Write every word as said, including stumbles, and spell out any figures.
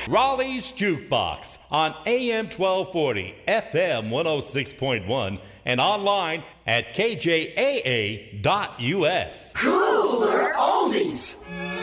Raleigh's Jukebox on A M twelve forty, F M one oh six point one, and online at K J A A dot U S. Cooler oldies.